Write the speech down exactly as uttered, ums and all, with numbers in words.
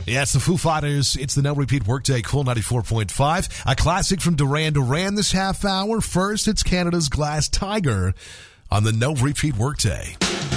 Yeah, it's the Foo Fighters. It's the No Repeat Workday, Cool ninety-four point five. A classic from Duran Duran this half hour. First, it's Canada's Glass Tiger on the No Repeat Workday.